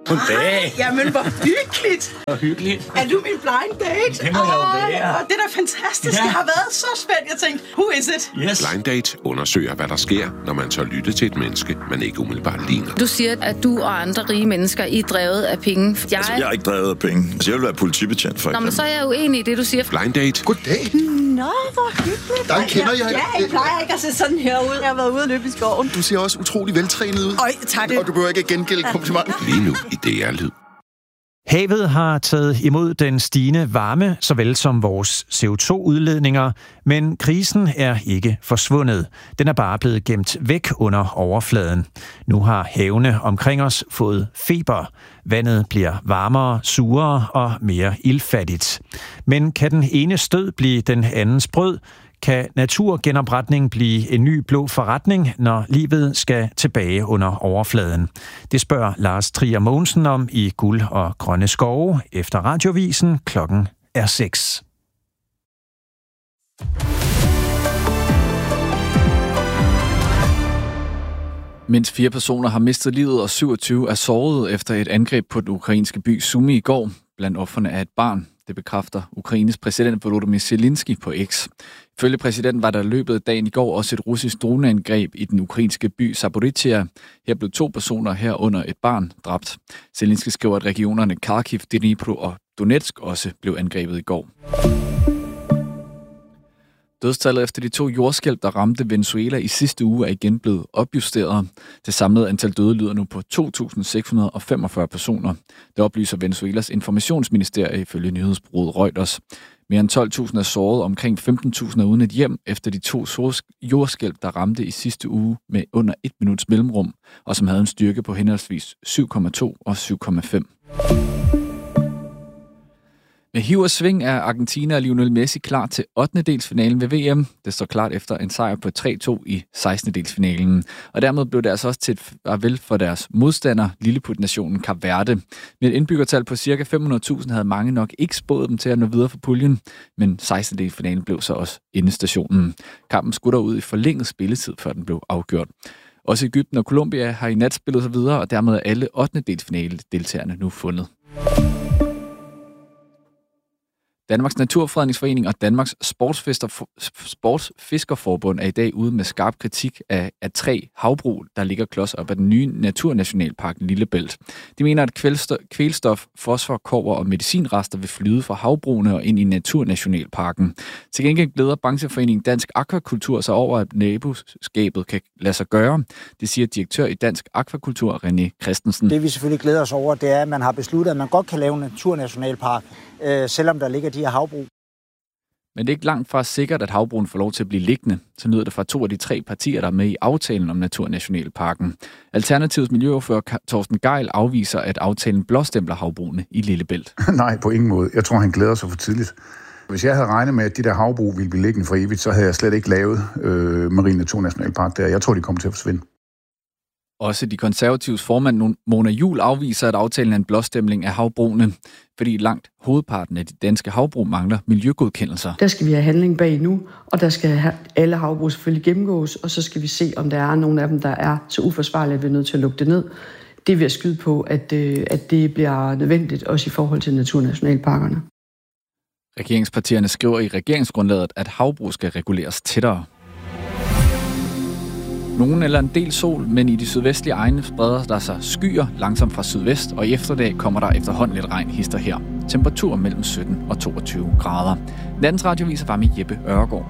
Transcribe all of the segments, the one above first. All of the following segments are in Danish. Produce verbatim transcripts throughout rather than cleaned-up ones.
Goddag. Jamen, hvor hyggeligt. Hvor hyggeligt. Er du min blind date? Det må jeg jo være. Det er da fantastisk. Ja. Jeg har været så spændt. Jeg tænkte, who is it? Yes. Blind Date undersøger, hvad der sker, når man tør lytte til et menneske, man ikke umiddelbart ligner. Du siger, at du og andre rige mennesker I er drevet af penge. Jeg... Altså, jeg er ikke drevet af penge. Altså, jeg vil være politibetjent, for Nå, eksempel. men så er jeg uenig i det, du siger. Blind Date. Goddag. Nå, hvor hyggeligt. Der kender jeg. Ja, jeg plejer ikke at se sådan her ud. Jeg har været ude og løbe i skoven. Du ser også utrolig veltrænet ud. Øj, tak. Og du behøver ikke at gengælde komplimenter. Lige nu i D R-lyd. Havet har taget imod den stigende varme, såvel som vores C O to udledninger, men krisen er ikke forsvundet. Den er bare blevet gemt væk under overfladen. Nu har havene omkring os fået feber. Vandet bliver varmere, surere og mere iltfattigt. Men kan den ene stød blive den andens brød? Kan naturgenopretning blive en ny blå forretning, når livet skal tilbage under overfladen? Det spørger Lars Trier Mogensen om i Guld og Grønne Skove efter Radiovisen. Klokken er seks. Mindst fire personer har mistet livet, og syvogtyve er såret efter et angreb på den ukrainske by Sumy i går. Blandt ofrene er et barn. Det bekræfter Ukraines præsident Volodymyr Zelensky på X. Ifølge præsidenten var der løbet af dagen i går også et russisk droneangreb i den ukrainske by Zaporizhzhia. Her blev to personer herunder et barn dræbt. Zelensky skriver, at regionerne Kharkiv, Dnipro og Donetsk også blev angrebet i går. Dødstallet efter de to jordskælv, der ramte Venezuela i sidste uge, er igen blevet opjusteret. Det samlede antal døde lyder nu på to tusind seks hundrede og femogfyrre personer. Det oplyser Venezuelas informationsministerie ifølge nyhedsbureauet Reuters. Mere end tolv tusind er såret, omkring femten tusind er uden et hjem efter de to jordskælv, der ramte i sidste uge med under et minuts mellemrum, og som havde en styrke på henholdsvis syv komma to og syv komma fem. Med hiv og sving er Argentina og Lionel Messi klar til ottendedelsfinalen ved V M. Det står klart efter en sejr på tre to i sekstendedelsfinalen. Og dermed blev det altså også til et farvel for deres modstander, lilleputnationen Kap Verde. Med et indbyggertal på ca. fem hundrede tusind havde mange nok ikke spået dem til at nå videre for puljen, men sekstendedelsfinalen blev så også endestationen. Kampen skulle der ud i forlænget spilletid, før den blev afgjort. Også Egypten og Colombia har i nat spillet sig videre, og dermed er alle ottendedelsfinale-deltagerne nu fundet. Danmarks Naturfredningsforening og Danmarks Sportsfiskerforbund er i dag ude med skarp kritik af, af tre havbrug, der ligger klods op af den nye Naturnationalpark Lillebælt. De mener, at kvælstof, kvælstof, fosfor, kobber og medicinrester vil flyde fra havbrugene og ind i Naturnationalparken. Til gengæld glæder brancheforeningen Dansk Akvakultur sig over, at naboskabet kan lade sig gøre. Det siger direktør i Dansk Akvakultur, René Christensen. Det vi selvfølgelig glæder os over, det er, at man har besluttet, at man godt kan lave en Naturnationalpark, øh, selvom der ligger de her havbrug. Men det er ikke langt fra sikkert, at havbrugen får lov til at blive liggende. Så lyder det fra to af de tre partier, der er med i aftalen om Naturnationalparken. Alternativets miljøordfører Torsten Gejl afviser, at aftalen blåstempler havbrugene i Lillebælt. Nej, på ingen måde. Jeg tror, han glæder sig for tidligt. Hvis jeg havde regnet med, at de der havbrug ville blive liggende for evigt, så havde jeg slet ikke lavet øh, Marine Naturnationalpark der. Jeg tror, de kommer til at forsvinde. Også de konservatives formand Mona Juul afviser, at aftalen er en blåstempling af havbrugene, fordi langt hovedparten af de danske havbrug mangler miljøgodkendelser. Der skal vi have handling bag nu, og der skal alle havbrug selvfølgelig gennemgås, og så skal vi se, om der er nogle af dem, der er så uforsvarlige, at vi er nødt til at lukke det ned. Det vil jeg skyde på, at, at det bliver nødvendigt, også i forhold til naturnationalparkerne. Regeringspartierne skriver i regeringsgrundlaget, at havbrug skal reguleres tættere. Nogen eller en del sol, men i de sydvestlige egne spreder der sig skyer langsomt fra sydvest, og i efterdag kommer der efterhånden lidt regn hister her. Temperatur mellem sytten og toogtyve grader. Nattens radiovis var med Jeppe Ørgaard.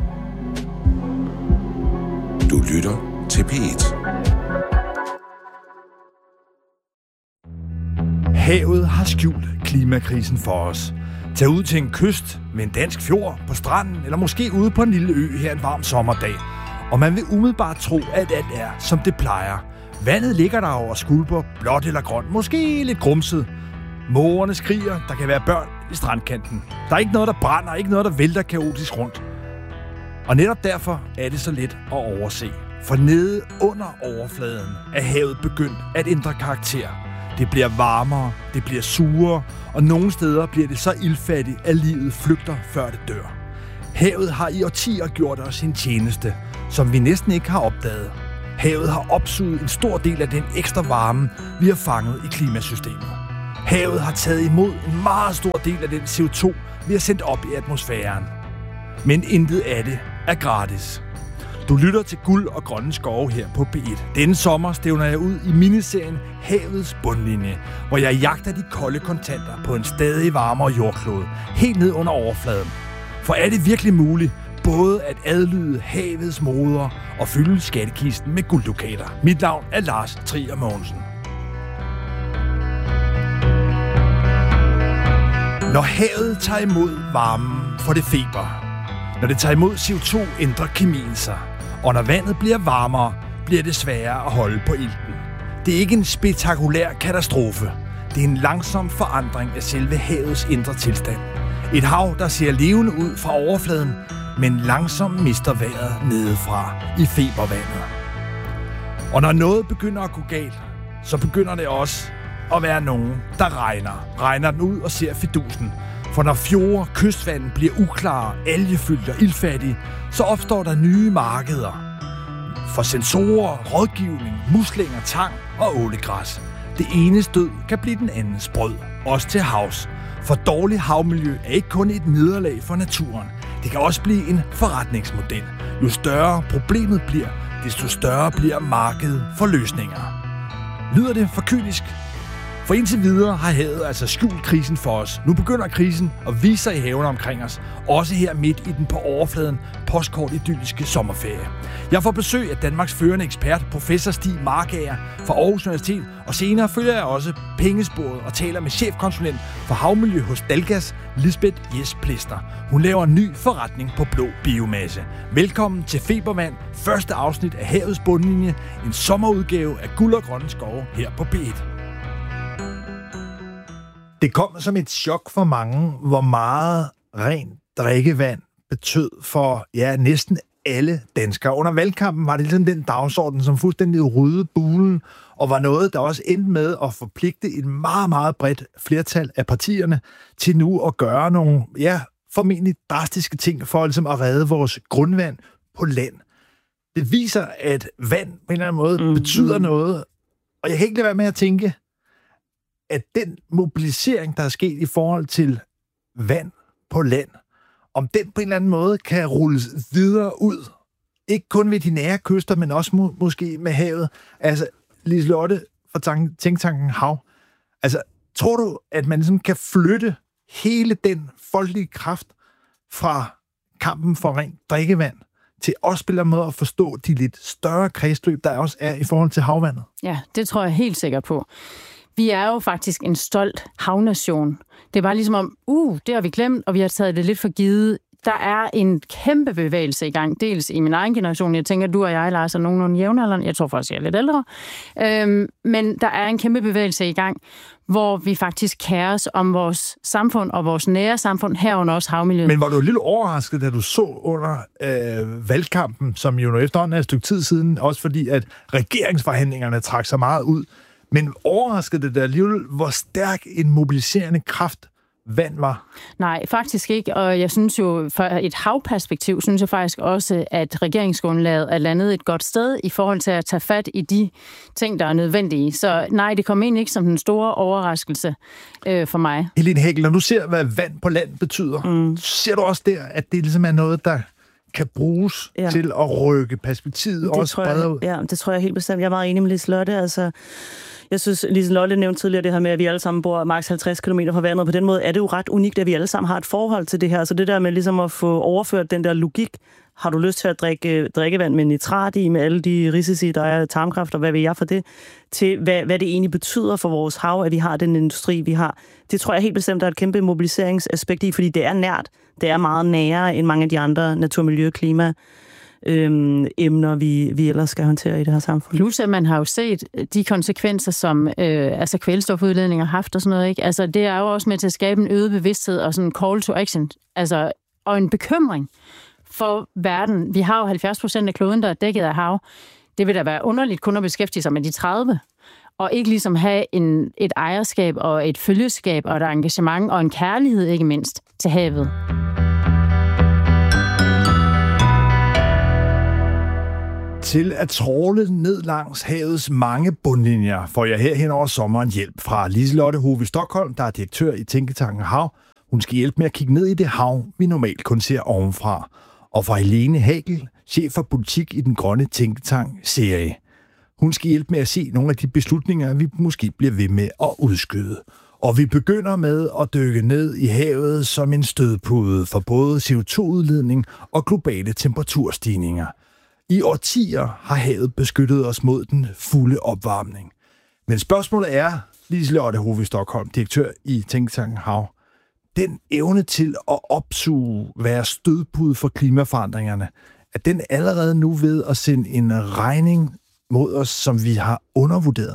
Du lytter til P et. Havet har skjult klimakrisen for os. Tag ud til en kyst med en dansk fjord på stranden, eller måske ude på en lille ø her en varm sommerdag. Og man vil umiddelbart tro, at alt er, som det plejer. Vandet ligger der over skulper, blåt eller grønt, måske lidt grumset. Mågerne skriger, der kan være børn i strandkanten. Der er ikke noget, der brænder, ikke noget, der vælter kaotisk rundt. Og netop derfor er det så let at overse. For nede under overfladen er havet begyndt at ændre karakter. Det bliver varmere, det bliver surere, og nogle steder bliver det så iltfattigt, at livet flygter, før det dør. Havet har i årtier gjort os en tjeneste, som vi næsten ikke har opdaget. Havet har opsuget en stor del af den ekstra varme, vi har fanget i klimasystemet. Havet har taget imod en meget stor del af den C O to, vi har sendt op i atmosfæren. Men intet af det er gratis. Du lytter til Guld og Grønne Skove her på B et. Denne sommer stævner jeg ud i miniserien Havets bundlinje, hvor jeg jagter de kolde kontanter på en stadig varmere jordklode, helt ned under overfladen. For er det virkelig muligt både at adlyde havets moder og fylde skattekisten med gulddukater? Mit navn er Lars Trier Mogensen. Når havet tager imod varmen, får det feber. Når det tager imod C O to, ændrer kemien sig. Og når vandet bliver varmere, bliver det sværere at holde på ilten. Det er ikke en spektakulær katastrofe. Det er en langsom forandring af selve havets indre tilstand. Et hav, der ser levende ud fra overfladen, men langsomt mister vejret nedefra i febervandet. Og når noget begynder at gå galt, så begynder det også at være nogen, der regner. Regner den ud og ser fidusen. For når fjorde, kystvanden bliver uklare, algefyldte og ildfattige, så opstår der nye markeder for sensorer, rådgivning, muslinger, tang og ålegræs. Det ene stød kan blive den andens brød, også til havs. For dårligt havmiljø er ikke kun et nederlag for naturen. Det kan også blive en forretningsmodel. Jo større problemet bliver, desto større bliver markedet for løsninger. Lyder det for kynisk? For indtil videre har havet altså skjult krisen for os. Nu begynder krisen at vise sig i havene omkring os. Også her midt i den på overfladen postkort idylliske sommerferie. Jeg får besøg af Danmarks førende ekspert, professor Stig Markager fra Aarhus Universitet. Og senere følger jeg også pengesporet og taler med chefkonsulent for havmiljø hos Dalgas, Lisbeth Jes Plister. Hun laver en ny forretning på blå biomasse. Velkommen til Febervand, første afsnit af Havets bundlinje. En sommerudgave af Guld og Grønne Skove her på B et. Det kom som et chok for mange, hvor meget rent drikkevand betød for ja, næsten alle danskere. Under valgkampen var det ligesom den dagsorden, som fuldstændig ryddede bulen, og var noget, der også endte med at forpligte et meget, meget bredt flertal af partierne til nu at gøre nogle, ja, formentlig drastiske ting for ligesom at redde vores grundvand på land. Det viser, at vand på en eller anden måde mm. betyder noget, og jeg kan ikke lade være med at tænke, at den mobilisering, der er sket i forhold til vand på land, om den på en eller anden måde kan rulles videre ud. Ikke kun ved de nære kyster, men også må, måske med havet. Altså, Liselotte fra tænketanken Hav. Altså, tror du, at man sådan kan flytte hele den folkelige kraft fra kampen for rent drikkevand til også på en måde at forstå de lidt større kredsløb, der også er i forhold til havvandet? Ja, det tror jeg helt sikkert på. Vi er jo faktisk en stolt havnation. Det er bare ligesom om, uh, det har vi glemt, og vi har taget det lidt for givet. Der er en kæmpe bevægelse i gang, dels i min egen generation. Jeg tænker, du og jeg, Lars, er nogenlunde jævnaldrende. Jeg tror faktisk, jeg er lidt ældre. Øhm, men der er en kæmpe bevægelse i gang, hvor vi faktisk kærer os om vores samfund og vores nære samfund, herunder også havmiljøet. Men var du lidt overrasket, da du så under øh, valgkampen, som jo nu efterhånden er et stykke tid siden, også fordi, at regeringsforhandlingerne trak så meget ud. Men overraskede det da alligevel, hvor stærk en mobiliserende kraft vand var? Nej, faktisk ikke. Og jeg synes jo, fra et havperspektiv, synes jeg faktisk også, at regeringsgrundlaget er landet et godt sted i forhold til at tage fat i de ting, der er nødvendige. Så nej, det kom egentlig ikke som den store overraskelse øh, for mig. Helene Hækkel, når du ser, hvad vand på land betyder, mm. ser du også der, at det ligesom er noget, der kan bruges ja. til at rykke perspektivet det også bredere ud? Ja, det tror jeg helt bestemt. Jeg er meget enig med Liselotte. Altså, jeg synes, Liselotte nævnte tidligere det her med, at vi alle sammen bor maks halvtreds kilometer fra vandet. På den måde er det jo ret unikt, at vi alle sammen har et forhold til det her. Så det der med ligesom at få overført den der logik, har du lyst til at drikke drikkevand med nitrat i, med alle de risici, der er tarmkræft, og hvad vil jeg for det, til hvad, hvad det egentlig betyder for vores hav, at vi har den industri, vi har. Det tror jeg helt bestemt, der er et kæmpe mobiliseringsaspekt i, fordi det er nært. Det er meget nærere end mange af de andre natur, miljø, klima Øhm, emner, vi, vi ellers skal håndtere i det her samfund. Plus, at man har jo set de konsekvenser, som øh, altså kvælstofudledninger har haft og sådan noget, ikke? Altså, det er jo også med til at skabe en øget bevidsthed og sådan en call to action, altså, og en bekymring for verden. Vi har jo halvfjerds procent af kloden, der er dækket af hav. Det vil da være underligt kun at beskæftige sig med de tredive, og ikke ligesom have en, et ejerskab og et følgeskab og et engagement og en kærlighed, ikke mindst, til havet. Til at tråle ned langs havets mange bundlinjer får jeg her hen over sommeren hjælp fra Liselotte Hove Stockholm, der er direktør i Tænketanken Hav. Hun skal hjælpe med at kigge ned i det hav, vi normalt kun ser ovenfra. Og fra Helene Hagel, chef for politik i den grønne Tænketank serie. Hun skal hjælpe med at se nogle af de beslutninger, vi måske bliver ved med at udskyde. Og vi begynder med at dykke ned i havet som en stødpude for både C O to udledning og globale temperaturstigninger. I årtier har havet beskyttet os mod den fulde opvarmning. Men spørgsmålet er, Liselotte Hove Stockholm, direktør i Tænketanken Hav, den evne til at opsuge, være stødpude for klimaforandringerne, er den allerede nu ved at sende en regning mod os, som vi har undervurderet?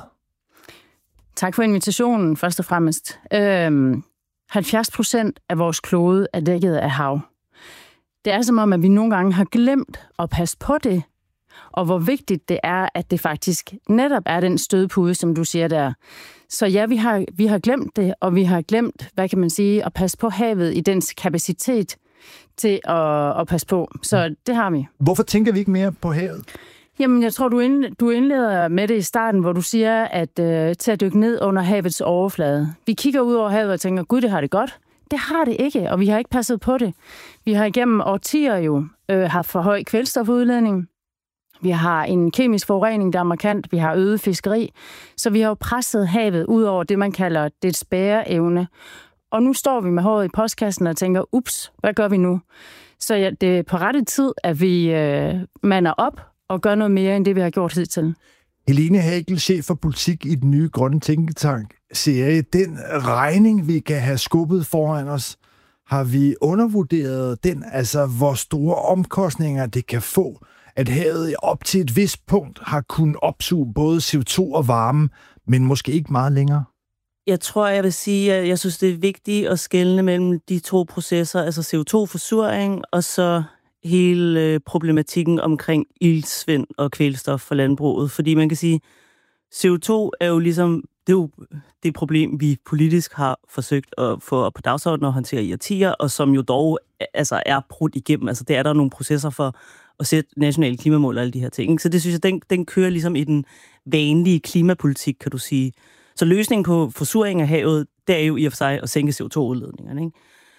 Tak for invitationen, først og fremmest. Øhm, halvfjerds procent af vores klode er dækket af hav. Det er som om, at vi nogle gange har glemt at passe på det, og hvor vigtigt det er, at det faktisk netop er den stødpude, som du siger der. Så ja, vi har, vi har glemt det, og vi har glemt, hvad kan man sige, at passe på havet i dens kapacitet til at, at passe på. Så det har vi. Hvorfor tænker vi ikke mere på havet? Jamen, jeg tror, du, ind, du indleder med det i starten, hvor du siger, at øh, til at dykke ned under havets overflade. Vi kigger ud over havet og tænker, gud, det har det godt. Det har det ikke, og vi har ikke passet på det. Vi har igennem årtier jo øh, haft for høj kvælstofudledning. Vi har en kemisk forurening, der er markant. Vi har øget fiskeri. Så vi har jo presset havet ud over det, man kalder dets bæreevne. Og nu står vi med håret i postkassen og tænker, ups, hvad gør vi nu? Så ja, det er på rette tid, at vi øh, mander op og gør noget mere, end det vi har gjort hidtil. Helene Hagel, chef for politik i den nye grønne tænketank serie. Den regning, vi kan have skubbet foran os, har vi undervurderet den, altså hvor store omkostninger det kan få, at havet op til et vist punkt har kunnet opsuge både C O to og varme, men måske ikke meget længere? Jeg tror, jeg vil sige, at jeg synes, det er vigtigt at skelne mellem de to processer, altså C O to-forsuring og så hele problematikken omkring iltsvind og kvælstof for landbruget. Fordi man kan sige, C O to er jo ligesom, det er jo det problem, vi politisk har forsøgt at få på dagsordenen og håndtere i årtier, og som jo dog altså, er brudt igennem. Altså det er der nogle processer for at sætte nationale klimamål og alle de her ting. Så det synes jeg, den, den kører ligesom i den vanlige klimapolitik, kan du sige. Så løsningen på forsuring af havet, det er jo i og for sig at sænke C O to-udledningerne. Ikke?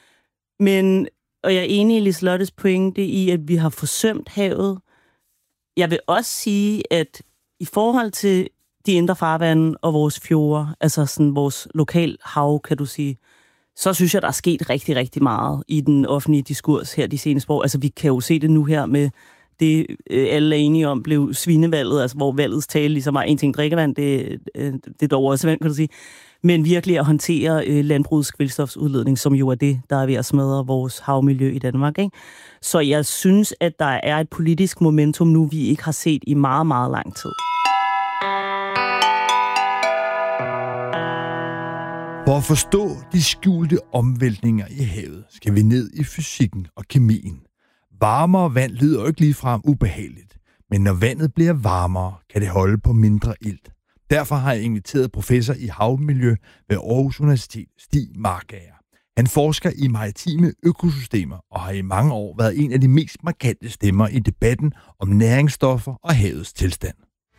Men, og jeg er enig i Liselottes pointe i, at vi har forsømt havet. Jeg vil også sige, at i forhold til de indre farvande og vores fjorde, altså sådan vores lokal hav, kan du sige, så synes jeg, der er sket rigtig, rigtig meget i den offentlige diskurs her de seneste år. Altså, vi kan jo se det nu her med det, alle er enige om, blev svinevalget, altså hvor valgets tale ligesom er en ting drikkevand, det, det er dog også vand, kan du sige. Men virkelig at håndtere øh, landbrugets kvælstofsudledning, som jo er det, der er ved at smadre vores havmiljø i Danmark. Ikke? Så jeg synes, at der er et politisk momentum nu, vi ikke har set i meget, meget lang tid. For at forstå de skjulte omvæltninger i havet, skal vi ned i fysikken og kemien. Varmere vand lyder jo ikke ligefrem ubehageligt, men når vandet bliver varmere, kan det holde på mindre ilt. Derfor har jeg inviteret professor i havmiljø ved Aarhus Universitet, Stig Markager. Han forsker i maritime økosystemer og har i mange år været en af de mest markante stemmer i debatten om næringsstoffer og havets tilstand.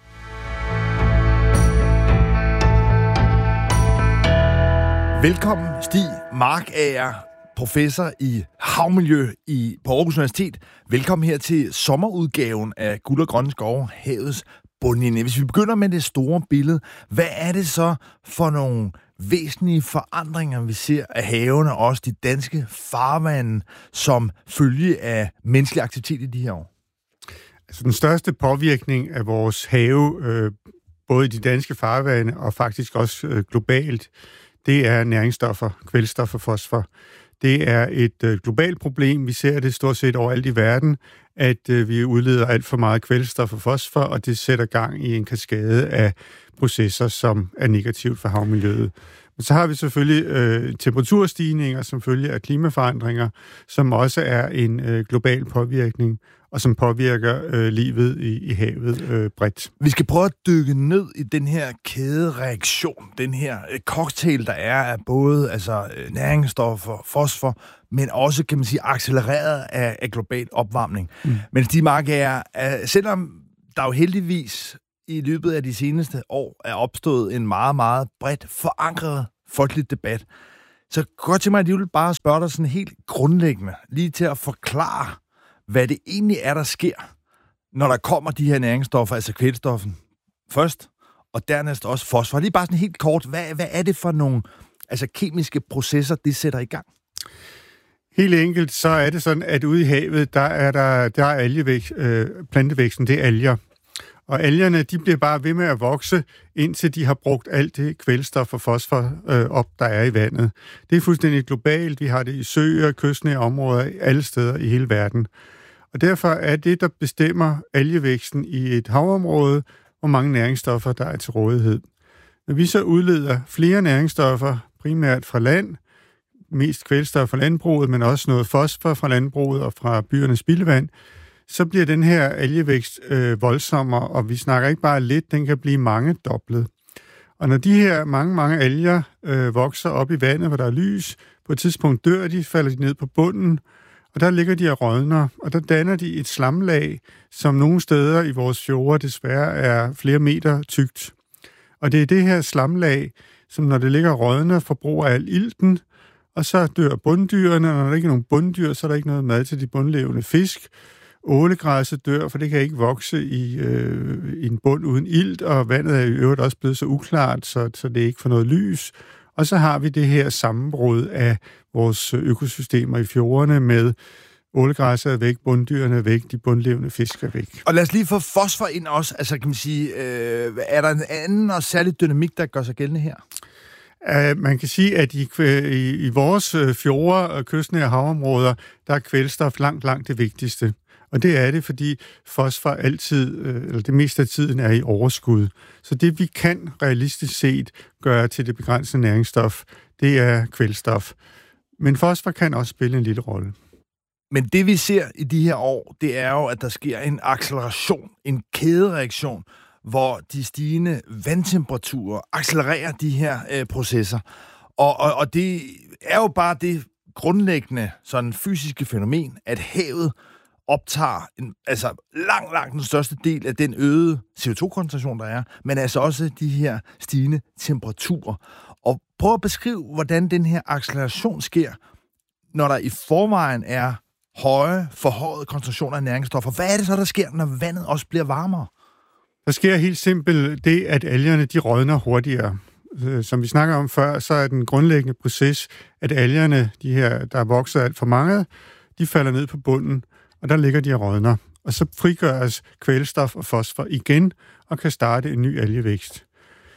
Velkommen, Stig Markager, professor i havmiljø i, på Aarhus Universitet. Velkommen her til sommerudgaven af Guld og Grønne Skove, havets bundlinje. Hvis vi begynder med det store billede, hvad er det så for nogle væsentlige forandringer, vi ser af havene, og også de danske farvande, som følge af menneskelig aktivitet i de her år? Altså den største påvirkning af vores have, øh, både i de danske farvande og faktisk også øh, globalt, det er næringsstoffer, kvælstof og fosfor. Det er et øh, globalt problem. Vi ser det stort set overalt i verden, at øh, vi udleder alt for meget kvælstof og fosfor, og det sætter gang i en kaskade af processer, som er negativt for havmiljøet. Men så har vi selvfølgelig øh, temperaturstigninger, som følge af klimaforandringer, som også er en øh, global påvirkning, og som påvirker øh, livet i, i havet øh, bredt. Vi skal prøve at dykke ned i den her kædereaktion, den her øh, cocktail, der er af både altså, øh, næringsstoffer, fosfor, men også, kan man sige, accelereret af, af global opvarmning. Mm. Men Stig Markager, øh, selvom der er jo heldigvis i løbet af de seneste år er opstået en meget, meget bredt forankret folkelig debat. Så godt til mig, at jeg vil bare spørge dig sådan helt grundlæggende, lige til at forklare, hvad det egentlig er, der sker, når der kommer de her næringsstoffer, altså kvælstoffen først, og dernæst også fosfor. Lige bare sådan helt kort, hvad, hvad er det for nogle altså kemiske processer, det sætter i gang? Helt enkelt, så er det sådan, at ude i havet, der er der, der er algevækst, øh, plantevæksten, det er alger. Og algerne, de bliver bare ved med at vokse, indtil de har brugt alt det kvælstof og fosfor øh, op, der er i vandet. Det er fuldstændig globalt. Vi har det i søer, kystnære områder, alle steder i hele verden. Og derfor er det, der bestemmer algevæksten i et havområde, hvor mange næringsstoffer, der er til rådighed. Når vi så udleder flere næringsstoffer, primært fra land, mest kvælstof fra landbruget, men også noget fosfor fra landbruget og fra byernes spildevand, så bliver den her algevækst øh, voldsommere, og vi snakker ikke bare lidt, den kan blive mange doblet. Og når de her mange, mange alger øh, vokser op i vandet, hvor der er lys, på et tidspunkt dør de, falder de ned på bunden, og der ligger de og rådner, og der danner de et slamlag, som nogle steder i vores fjorde desværre er flere meter tykt. Og det er det her slamlag, som når det ligger og rådner, forbruger al ilten, og så dør bunddyrene, og når der ikke er nogen bunddyr, så er der ikke noget mad til de bundlevende fisk. Ålegræsset dør, for det kan ikke vokse i, øh, i en bund uden ilt, og vandet er i øvrigt også blevet så uklart, så, så det ikke får noget lys. Og så har vi det her sammenbrud af vores økosystemer i fjordene med ålegræsset er væk, bunddyrene er væk, de bundlevende fisk er væk. Og lad os lige få fosfor ind også. Altså kan man sige, øh, er der en anden og særlig dynamik, der gør sig gældende her? Uh, man kan sige, at i, i, i vores fjorde og kystnære havområder, der er kvælstof langt, langt det vigtigste. Og det er det, fordi fosfor altid, eller det meste af tiden, er i overskud. Så det, vi kan realistisk set gøre til det begrænsede næringsstof, det er kvælstof. Men fosfor kan også spille en lille rolle. Men det, vi ser i de her år, det er jo, at der sker en acceleration, en kædereaktion, hvor de stigende vandtemperaturer accelererer de her øh, processer. Og, og, og det er jo bare det grundlæggende sådan fysiske fænomen, at havet optager en, altså langt, langt den største del af den øgede C O to koncentration, der er, men altså også de her stigende temperaturer. Og prøv at beskrive, hvordan den her acceleration sker, når der i forvejen er høje, forhøjede koncentrationer af næringsstoffer. Hvad er det så, der sker, når vandet også bliver varmere? Der sker helt simpelt det, at algerne de rådner hurtigere. Som vi snakker om før, så er den grundlæggende proces, at algerne, de her, der er vokset alt for mange, de falder ned på bunden, og der ligger de og rådner. Og så frigøres kvælstof og fosfor igen, og kan starte en ny algevækst.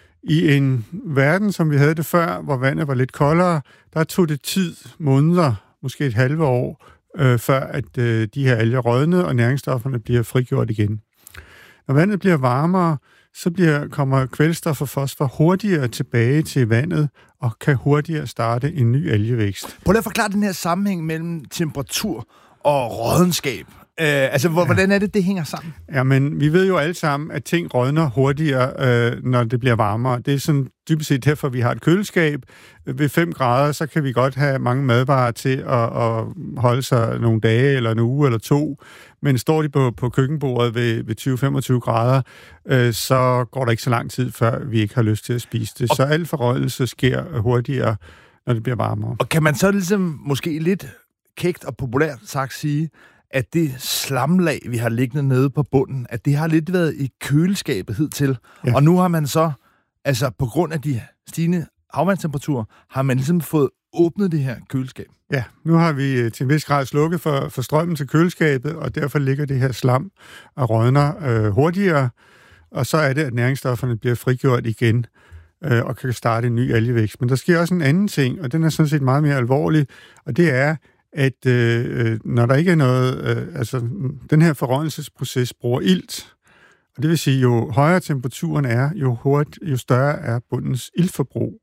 I en verden, som vi havde det før, hvor vandet var lidt koldere, der tog det tid, måneder, måske et halve år, øh, før at øh, de her alger rådnede, og næringsstofferne bliver frigjort igen. Når vandet bliver varmere, så bliver, kommer kvælstof og fosfor hurtigere tilbage til vandet, og kan hurtigere starte en ny algevækst. Prøv lige at forklare den her sammenhæng mellem temperatur og rådenskab. Øh, altså, hvordan er det, det hænger sammen? Jamen, vi ved jo alle sammen, at ting rådner hurtigere, øh, når det bliver varmere. Det er sådan dybest set derfor, vi har et køleskab. Ved fem grader, så kan vi godt have mange madvarer til at, at holde sig nogle dage, eller en uge, eller to. Men står de på, på køkkenbordet ved, ved tyve til femogtyve grader, øh, så går der ikke så lang tid, før vi ikke har lyst til at spise det. Og så al forrådelse sker hurtigere, når det bliver varmere. Og kan man så ligesom måske lidt kægt og populært sagt sige, at det slamlag, vi har liggende nede på bunden, at det har lidt været i køleskabet hidtil. Ja. Og nu har man så, altså på grund af de stigende havvandstemperaturer, har man ligesom fået åbnet det her køleskab. Ja, nu har vi til en vis grad slukket for, for strømmen til køleskabet, og derfor ligger det her slam og rådner øh, hurtigere, og så er det, at næringsstofferne bliver frigjort igen øh, og kan starte en ny algevækst. Men der sker også en anden ting, og den er sådan set meget mere alvorlig, og det er, at øh, når der ikke er noget, øh, altså den her forrådnelsesproces bruger ilt, og det vil sige, jo højere temperaturen er, jo, hurtigt, jo større er bundens iltforbrug.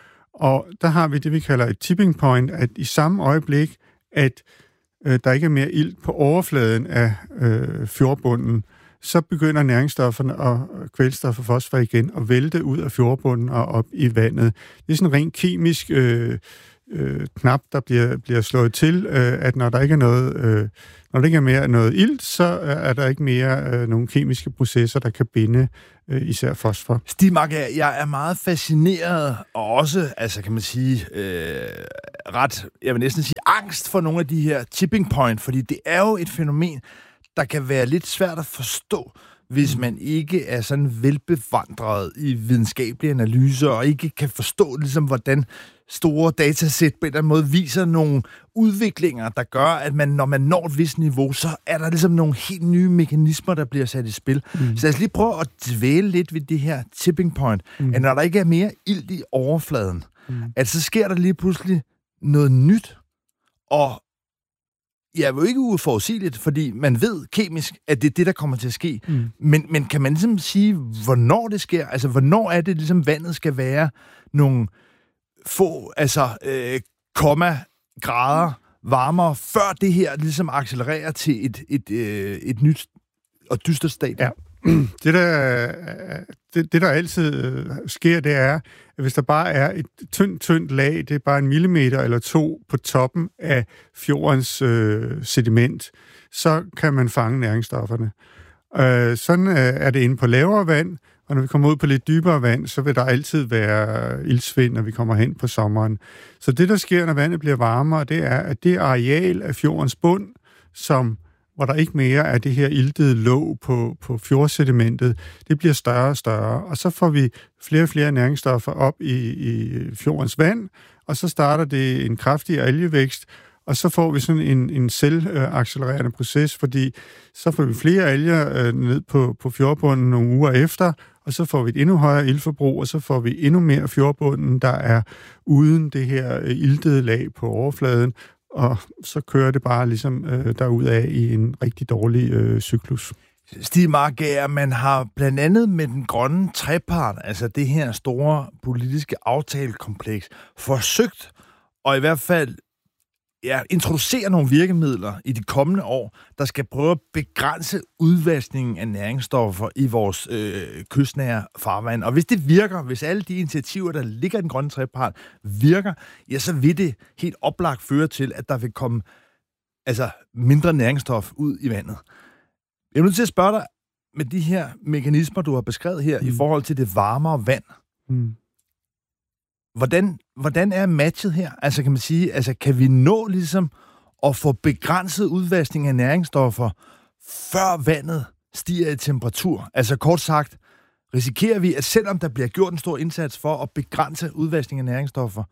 Og der har vi det, vi kalder et tipping point, at i samme øjeblik, at øh, der ikke er mere ilt på overfladen af øh, fjordbunden, så begynder næringsstofferne og kvælstof og fosfor igen at vælte ud af fjordbunden og op i vandet. Det er sådan rent kemisk øh, øh, knap, der bliver, bliver slået til, øh, at når der ikke er noget, øh, når der ikke er mere noget ilt, så er der ikke mere øh, nogle kemiske processer, der kan binde øh, især fosfor. Stig Marker, jeg er meget fascineret, og også, altså kan man sige, øh, ret, jeg vil næsten sige, angst for nogle af de her tipping point, fordi det er jo et fænomen, der kan være lidt svært at forstå, hvis man ikke er sådan velbevandret i videnskabelige analyser, og ikke kan forstå, ligesom, hvordan store datasæt på en eller anden måde viser nogle udviklinger, der gør, at man, når man når et vist niveau, så er der ligesom nogle helt nye mekanismer, der bliver sat i spil. Mm. Så lad os lige prøve at dvæle lidt ved det her tipping point, mm. at når der ikke er mere ilt i overfladen, mm. at så sker der lige pludselig noget nyt, og ja, det er jo ikke uforudsigeligt, fordi man ved kemisk, at det er det, der kommer til at ske. Mm. Men, men kan man ligesom sige, hvornår det sker? Altså, hvornår er det, ligesom vandet skal være nogle få, altså, øh, komma grader varmere, før det her ligesom accelererer til et, et, øh, et nyt og dystert stadie? Ja. Det der, det, det, der altid sker, det er, at hvis der bare er et tyndt, tyndt lag, det er bare en millimeter eller to på toppen af fjordens øh, sediment, så kan man fange næringsstofferne. Øh, sådan øh, er det inde på lavere vand, og når vi kommer ud på lidt dybere vand, så vil der altid være iltsvind, når vi kommer hen på sommeren. Så det, der sker, når vandet bliver varmere, det er, at det areal af fjordens bund, som hvor der ikke mere er det her iltede låg på, på fjordsedimentet, det bliver større og større, og så får vi flere og flere næringsstoffer op i, i fjordens vand, og så starter det en kraftig algevækst, og så får vi sådan en, en selvaccelererende proces, fordi så får vi flere alger øh, ned på, på fjordbunden nogle uger efter, og så får vi et endnu højere iltforbrug, og så får vi endnu mere fjordbunden, der er uden det her øh, iltede lag på overfladen, og så kører det bare ligesom øh, derudad i en rigtig dårlig øh, cyklus. Stig Marker, man har blandt andet med den grønne trepart, altså det her store politiske aftalekompleks, forsøgt at i hvert fald ja, introducere nogle virkemidler i de kommende år, der skal prøve at begrænse udvaskningen af næringsstoffer i vores øh, kystnære farvand. Og hvis det virker, hvis alle de initiativer, der ligger i den grønne trepart, virker, ja, så vil det helt oplagt føre til, at der vil komme altså, mindre næringsstof ud i vandet. Jeg er nødt til at spørge dig, med de her mekanismer, du har beskrevet her, mm. i forhold til det varmere vand, mm. Hvordan, hvordan er matchet her? Altså kan man sige, altså kan vi nå ligesom at få begrænset udvaskning af næringsstoffer, før vandet stiger i temperatur? Altså kort sagt, risikerer vi, at selvom der bliver gjort en stor indsats for at begrænse udvaskning af næringsstoffer,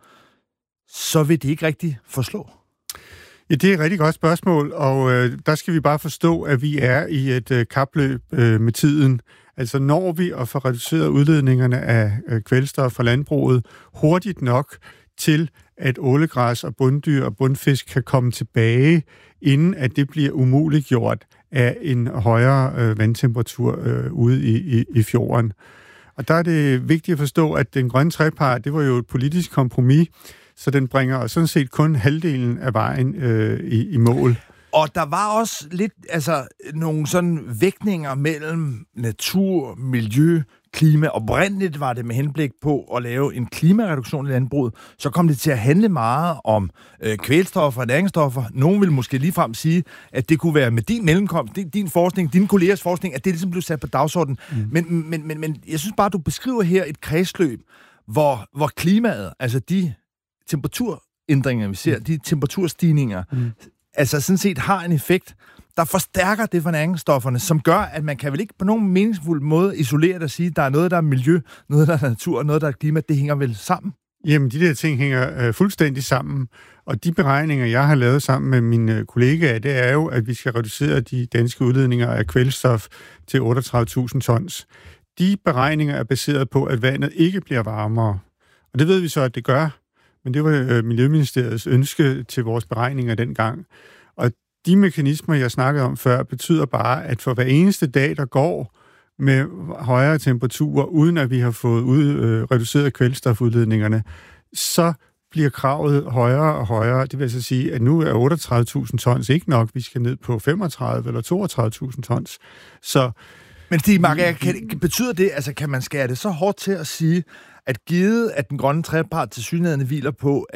så vil det ikke rigtig forslå? Ja, det er et rigtig godt spørgsmål, og øh, der skal vi bare forstå, at vi er i et øh, kapløb øh, med tiden. Altså når vi at få reduceret udledningerne af øh, kvælstof fra landbruget hurtigt nok til, at ålegræs og bunddyr og bundfisk kan komme tilbage, inden at det bliver umuliggjort af en højere øh, vandtemperatur øh, ude i, i, i fjorden. Og der er det vigtigt at forstå, at den grønne trepart, det var jo et politisk kompromis, så den bringer sådan set kun halvdelen af vejen øh, i, i mål. Og der var også lidt, altså, nogle sådan vægtninger mellem natur, miljø, klima. Oprindeligt var det med henblik på at lave en klimareduktion i landbruget. Så kom det til at handle meget om øh, kvælstoffer og næringsstoffer. Nogen vil måske ligefrem sige, at det kunne være med din mellemkomst, din, din forskning, dine kollegers forskning, at det ligesom blev sat på dagsordenen. Mm. Men, men, men, men jeg synes bare, du beskriver her et kredsløb, hvor, hvor klimaet, altså de temperaturændringer, vi ser, mm. de temperaturstigninger, mm. altså sådan set har en effekt, der forstærker det for næringsstofferne, som gør, at man kan vel ikke på nogen meningsfuld måde isolere det og sige, at der er noget, der er miljø, noget, der er natur, noget, der er klima. Det hænger vel sammen? Jamen, de der ting hænger øh, fuldstændig sammen. Og de beregninger, jeg har lavet sammen med mine kollegaer, det er jo, at vi skal reducere de danske udledninger af kvælstof til otteogtredive tusind tons. De beregninger er baseret på, at vandet ikke bliver varmere. Og det ved vi så, at det gør. Men det var øh, Miljøministeriets ønske til vores beregninger dengang. Og de mekanismer, jeg snakkede om før, betyder bare, at for hver eneste dag, der går med højere temperaturer, uden at vi har fået ud, øh, reduceret kvælstofudledningerne, så bliver kravet højere og højere. Det vil altså sige, at nu er otteogtredive tusind tons ikke nok. Vi skal ned på femogtredive eller toogtredive tusind tons. Så, Men Stig Marker, kan, betyder det, altså kan man skære det så hårdt til at sige, at givet, at den grønne trepart tilsyneladende hviler på, at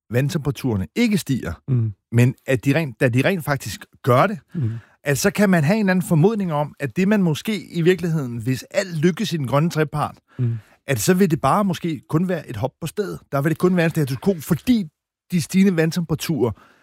vandtemperaturerne ikke stiger, Mm. men at de rent, da de rent faktisk gør det, Mm. at så kan man have en eller anden formodning om, at det man måske i virkeligheden, hvis alt lykkes i den grønne trepart, Mm. at så vil det bare måske kun være et hop på stedet. Der vil det kun være en status quo, fordi de stigende vandtemperaturer